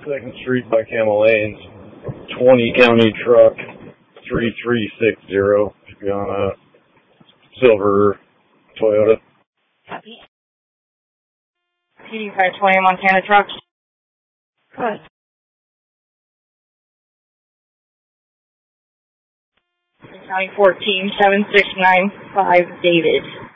2nd Street by Camel Lanes, 20 County Truck 3360. Should be on a silver Toyota. Copy. PD 520 Montana Trucks. Good. County 14 7695 David.